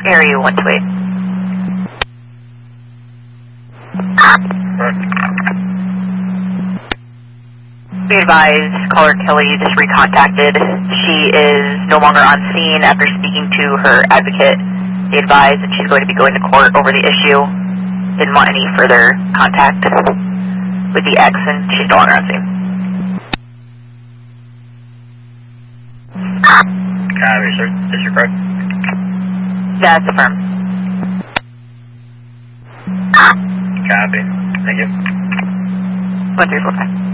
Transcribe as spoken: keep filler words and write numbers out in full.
Area one two eight. Be advised, caller Kelly just recontacted. She is no longer on scene after speaking to her advocate. Be advised that she's going to be going to court over the issue. Didn't want any further contact with the ex, and she's no longer on scene. Copy, sir. Disregard. That's affirmed. Copy. Thank you. One three four five.